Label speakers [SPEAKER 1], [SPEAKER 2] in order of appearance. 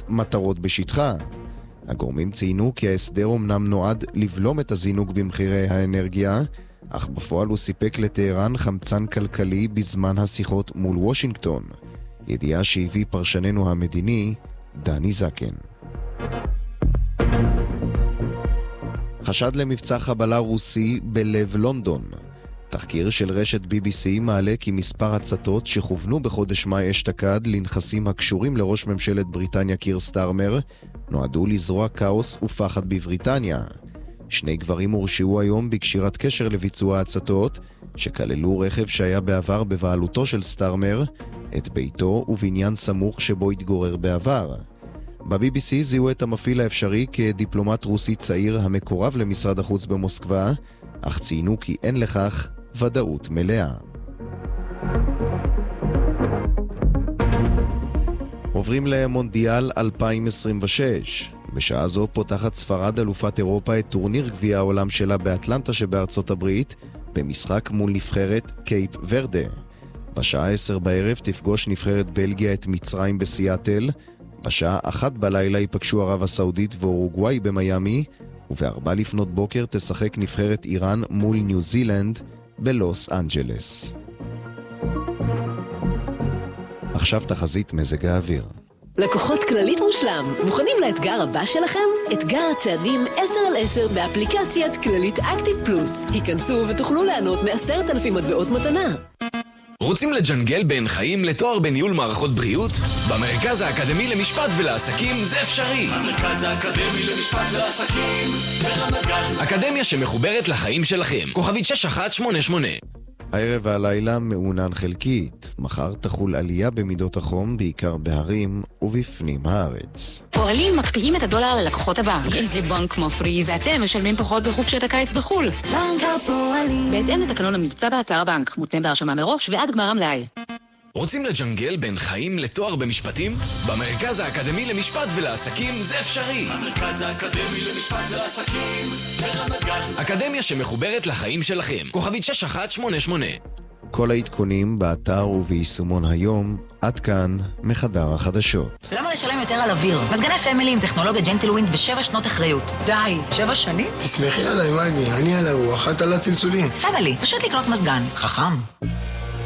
[SPEAKER 1] מטרות בשטחה. הגורמים ציינו כי ההסדר אמנם נועד לבלום את הזינוק במחירי האנרגיה, אך בפועל הוא סיפק לטהרן חמצן כלכלי בזמן השיחות מול וושינגטון. ידיעה שהביא פרשננו המדיני, דני זקן. חשד למבצע חבלה רוסי בלב לונדון. תחקיר של רשת BBC מעלה כי מספר הצתות שכוונו בחודש מאי אשתקד לנכסים הקשורים לראש ממשלת בריטניה קיר סטארמר נועדו לזרוע כאוס ופחד בבריטניה. 2 גברים הורשעו היום בקשירת קשר לביצוע הצתות, שכללו רכב שהיה בעבר בבעלותו של סטארמר, את ביתו ובניין סמוך שבו התגורר בעבר. ב-BBC זיהו את המפעיל האפשרי כדיפלומט רוסי צעיר המקורב למשרד החוץ במוסקבה, אך ציינו כי אין לכך ודאות מלאה. עוברים למונדיאל 2026. בשעה זו פותחת ספרד אלופת אירופה את טורניר גביע העולם שלה באטלנטה שבארצות הברית, במשחק מול נבחרת קייפ ורדה. בשעה 10 בערב תפגוש נבחרת בלגיה את מצרים בסיאטל, בשעה 1 בלילה ייפגשו ערב הסעודית ואורוגוואי במיימי, וב4 לפנות בוקר תשחק נבחרת איראן מול ניו זילנד בלוס אנג'לס. עכשיו תחזית מזג האוויר.
[SPEAKER 2] לקוחות כללית מושלם, מוכנים לאתגר הבא שלכם? אתגר הצעדים 10/10 באפליקציית כללית אקטיב פלוס. היכנסו ותוכלו לענות מ10,000 מטבעות מתנה.
[SPEAKER 3] רוצים לג'נגל בין חיים לתואר בניהול מערכות בריאות? במרכז האקדמי למשפט ולעסקים זה אפשרי.
[SPEAKER 4] המרכז האקדמי למשפט ולעסקים ברמת גן.
[SPEAKER 3] אקדמיה שמחוברת לחיים שלכם. כוכבית 6188.
[SPEAKER 1] הערב והלילה מעונן חלקית. מחר תחול עלייה במידות החום, בעיקר בהרים ובפנים הארץ.
[SPEAKER 5] פועלים מקפיאים את הדולר ללקוחות הבנק. איזה בנק מפריז. ואתם משלמים פחות בחופשת הקיץ בחול.
[SPEAKER 2] בנק הפועלים.
[SPEAKER 5] בהתאם לתקנון המבצע באתר הבנק. מותנה בהרשמה מראש ועד גמר המלאי.
[SPEAKER 3] רוצים לג'נגל בין חיים לתואר במשפטים? במרכז האקדמי למשפט ולעסקים זה אפשרי.
[SPEAKER 4] המרכז האקדמי למשפט ולעסקים ברמת גן.
[SPEAKER 3] אקדמיה שמחוברת לחיים שלכם. כוכבית 6188.
[SPEAKER 1] כל העדכונים באתר וביישומון היום. עד כאן מחדר החדשות.
[SPEAKER 5] למה לשלם יותר על אוויר? מזגני פמילי עם טכנולוגיה ג'נטלווינד ו7 שנות אחריות. די, 7 שנים?
[SPEAKER 6] תסמכי עליי, מגי, אני על הרוח, את על הצלצולים.
[SPEAKER 5] פמילי, פשוט לקנות מזגן. חכם.